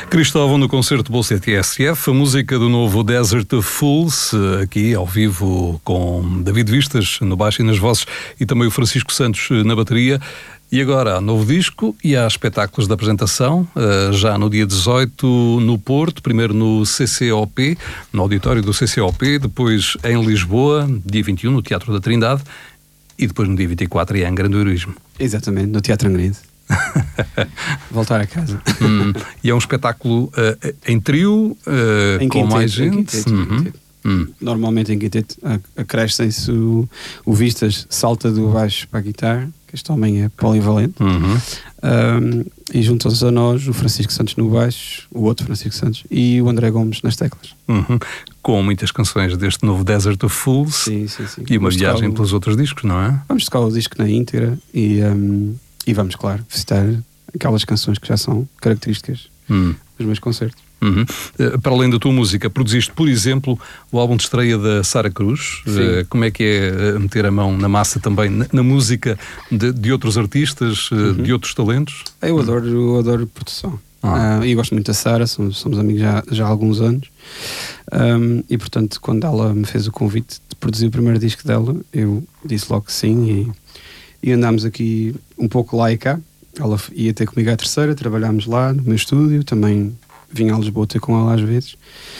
Cristóvão no concerto Bolsa TSF, a música do novo Desert of Fools, aqui ao vivo com David Vistas no baixo e nas vozes e também o Francisco Santos na bateria. E agora há novo disco e há espetáculos de apresentação, já no dia 18 no Porto, primeiro no CCOP, no auditório do CCOP, depois em Lisboa, dia 21 no Teatro da Trindade e depois no dia 24 em Angra do Heroísmo. Exatamente, no Teatro Angrense. Voltar a casa. E é um espetáculo em trio, em com quinteto, mais gente? Normalmente em quinteto acrescem-se o Vistas, salta do baixo para a guitarra, que este homem é polivalente, e juntam-se a nós o Francisco Santos no baixo, o outro Francisco Santos, e o André Gomes nas teclas. Com muitas canções deste novo Desert of Fools. Sim. E uma viagem pelos outros discos, não é? Vamos tocar o disco na íntegra e vamos, claro, visitar aquelas canções que já são características dos meus concertos. Para além da tua música, produziste, por exemplo, o álbum de estreia da Sara Cruz. Como é que é meter a mão na massa também, na música de outros artistas, de outros talentos? Eu adoro produção. E gosto muito da Sara, somos amigos já há alguns anos. E portanto, quando ela me fez o convite de produzir o primeiro disco dela, eu disse logo que sim e andámos aqui um pouco lá e cá. Ela ia ter comigo à terceira, trabalhámos lá no meu estúdio, também vinha a Lisboa ter com ela às vezes,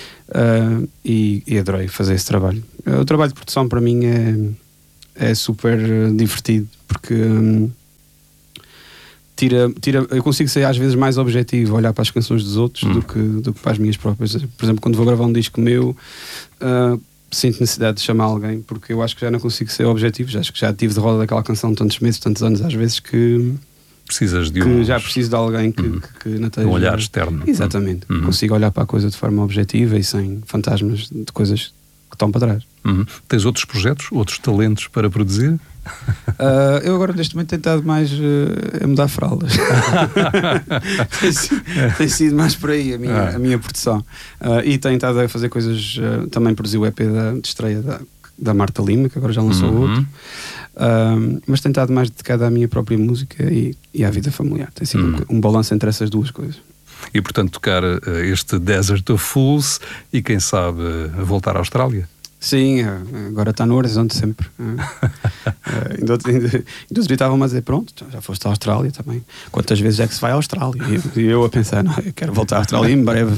e adorei fazer esse trabalho. O trabalho de produção para mim é super divertido, porque eu consigo ser às vezes mais objetivo, olhar para as canções dos outros do que para as minhas próprias. Por exemplo, quando vou gravar um disco meu, sinto necessidade de chamar alguém, porque eu acho que já não consigo ser objetivo, acho que já tive de roda daquela canção tantos meses, tantos anos, às vezes que precisas de já preciso de alguém que não esteja... Um olhar externo. Exatamente. Consigo olhar para a coisa de forma objetiva e sem fantasmas de coisas que estão para trás. Tens outros projetos, outros talentos para produzir? Eu agora neste momento tenho estado mais a mudar fraldas. tem sido mais por aí a minha produção. E tenho estado a fazer coisas, também produzi o EP de estreia da Marta Lima, que agora já lançou outro. Mas tenho estado mais dedicado à minha própria música e à vida familiar. Tem sido um balanço entre essas duas coisas. E portanto tocar este Desert of Fools e quem sabe voltar à Austrália? Sim, agora está no horizonte sempre. Ainda estavam-me a dizer, pronto, já foste à Austrália também. Quantas vezes é que se vai à Austrália? E eu a pensar, não, eu quero voltar à Austrália em breve.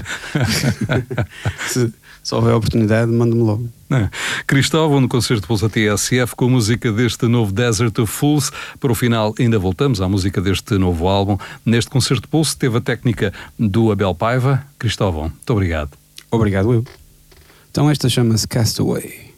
Se houver oportunidade, manda-me logo. Cristóvão no concerto Bolsa TSF com a música deste novo Desert of Fools. Para o final ainda voltamos à música deste novo álbum. Neste concerto Pulso teve a técnica do Abel Paiva. Cristóvão, muito obrigado. Obrigado eu. Então esta chama-se Castaway.